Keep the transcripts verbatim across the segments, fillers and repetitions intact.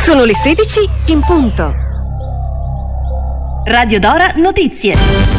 Sono le sedici in punto. Radio Dora Notizie.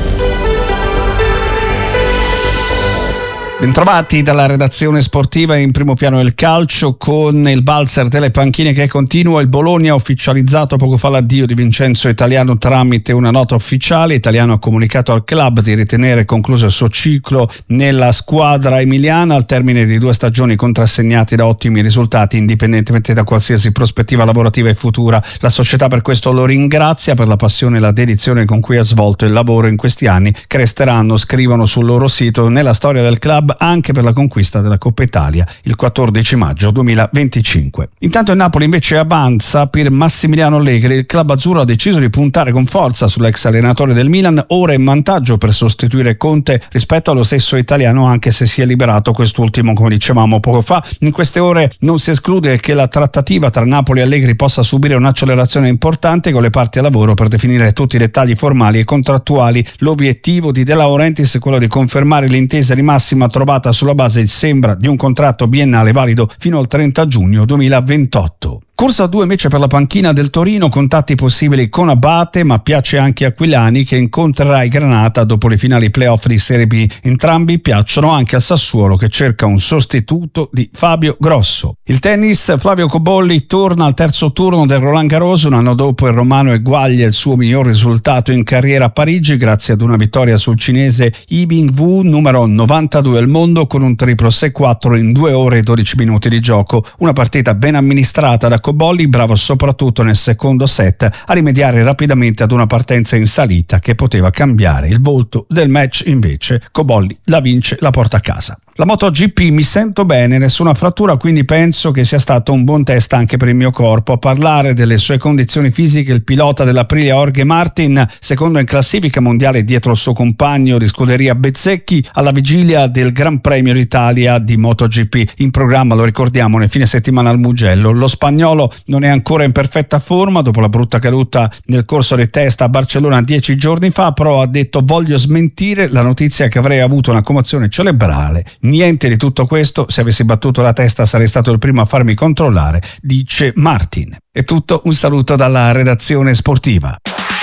Bentrovati dalla redazione sportiva. In primo piano il calcio con il valzer delle panchine che continua. Il Bologna ha ufficializzato poco fa l'addio di Vincenzo Italiano tramite una nota ufficiale. Italiano ha comunicato al club di ritenere concluso il suo ciclo nella squadra emiliana al termine di due stagioni contrassegnate da ottimi risultati indipendentemente da qualsiasi prospettiva lavorativa e futura. La società per questo lo ringrazia per la passione e la dedizione con cui ha svolto il lavoro in questi anni che resteranno, scrivono sul loro sito, nella storia del club anche per la conquista della Coppa Italia il quattordici maggio duemilaventicinque. Intanto il Napoli invece avanza per Massimiliano Allegri. Il club azzurro ha deciso di puntare con forza sull'ex allenatore del Milan, ora in vantaggio per sostituire Conte rispetto allo stesso italiano, anche se si è liberato quest'ultimo, come dicevamo poco fa. In queste ore non si esclude che la trattativa tra Napoli e Allegri possa subire un'accelerazione importante con le parti a lavoro per definire tutti i dettagli formali e contrattuali. L'obiettivo di De Laurentiis è quello di confermare l'intesa di massima trovata sulla base, sembra, di un contratto biennale valido fino al trenta giugno duemilaventotto. Corsa a due invece per la panchina del Torino, contatti possibili con Abate, ma piace anche Aquilani che incontrerà i Granata dopo le finali playoff di Serie B. Entrambi piacciono anche al Sassuolo che cerca un sostituto di Fabio Grosso. Il tennis, Flavio Cobolli torna al terzo turno del Roland Garros. Un anno dopo il romano eguaglia il suo miglior risultato in carriera a Parigi grazie ad una vittoria sul cinese Yibing Wu, numero novantadue al mondo, con un triplo sei quattro in due ore e dodici minuti di gioco. Una partita ben amministrata da Cobolli, bravo soprattutto nel secondo set a rimediare rapidamente ad una partenza in salita che poteva cambiare il volto del match. Invece Cobolli la vince, la porta a casa. La MotoGP, mi sento bene, nessuna frattura, quindi penso che sia stato un buon test anche per il mio corpo. A parlare delle sue condizioni fisiche il pilota dell'Aprilia Jorge Martin, secondo in classifica mondiale dietro il suo compagno di scuderia Bezzecchi, alla vigilia del Gran Premio d'Italia di MotoGP. In programma, lo ricordiamo, nel fine settimana al Mugello. Lo spagnolo non è ancora in perfetta forma dopo la brutta caduta nel corso di testa a Barcellona dieci giorni fa, però ha detto: voglio smentire la notizia che avrei avuto una commozione cerebrale. Niente di tutto questo, se avessi battuto la testa sarei stato il primo a farmi controllare, dice Martin. È tutto, un saluto dalla redazione sportiva.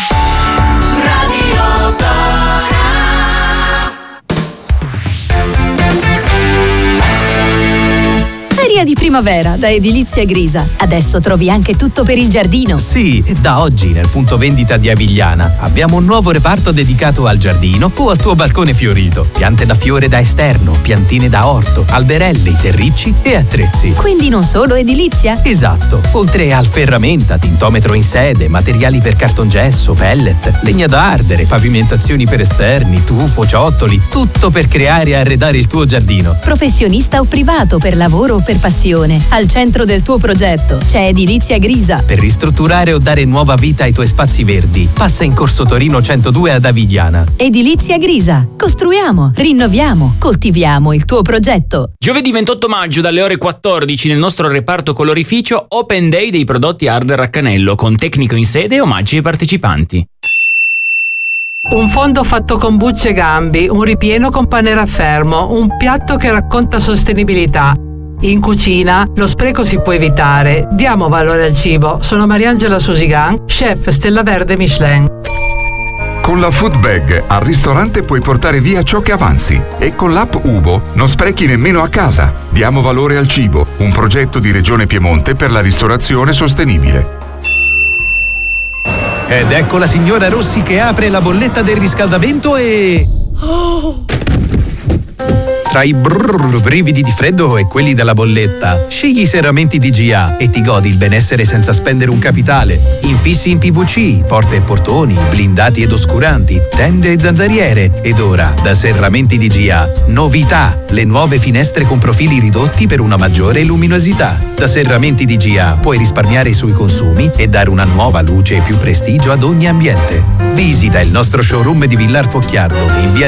Feria di primavera da Edilizia Grisa. Adesso trovi anche tutto per il giardino. Sì, da oggi nel punto vendita di Avigliana abbiamo un nuovo reparto dedicato al giardino o al tuo balcone fiorito. Piante da fiore da esterno, piantine da orto, alberelli, terricci e attrezzi. Quindi non solo edilizia? Esatto. Oltre al ferramenta, tintometro in sede, materiali per cartongesso, pellet, legna da ardere, pavimentazioni per esterni, tufo, ciottoli, tutto per creare e arredare il tuo giardino. Professionista o privato, per lavoro o per passione, al centro del tuo progetto c'è Edilizia Grisa. Per ristrutturare o dare nuova vita ai tuoi spazi verdi, passa in Corso Torino centodue ad Avigliana. Edilizia Grisa. Costruiamo, rinnoviamo, coltiviamo il tuo progetto. Giovedì ventotto maggio dalle ore quattordici nel nostro reparto colorificio Open Day dei prodotti Ardent Raccanello con tecnico in sede e omaggi ai partecipanti. Un fondo fatto con bucce e gambi, un ripieno con pane raffermo, un piatto che racconta sostenibilità. In cucina lo spreco si può evitare. Diamo valore al cibo. Sono Mariangela Susigan, chef Stella Verde Michelin. Con la Food Bag al ristorante puoi portare via ciò che avanzi e con l'app Ubo non sprechi nemmeno a casa. Diamo valore al cibo, un progetto di Regione Piemonte per la ristorazione sostenibile. Ed ecco la signora Rossi che apre la bolletta del riscaldamento e... Oh! Tra i brrr brividi di freddo e quelli della bolletta, scegli i serramenti D G A e ti godi il benessere senza spendere un capitale. Infissi in P V C, porte e portoni, blindati ed oscuranti, tende e zanzariere. Ed ora, da Serramenti D G A, novità! Le nuove finestre con profili ridotti per una maggiore luminosità. Da Serramenti D G A puoi risparmiare sui consumi e dare una nuova luce e più prestigio ad ogni ambiente. Visita il nostro showroom di Villar Focchiardo in via